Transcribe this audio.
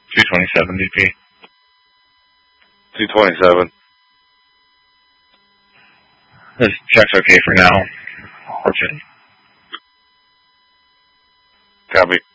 227 DP. 227. This check's okay for now. Unfortunately. Copy.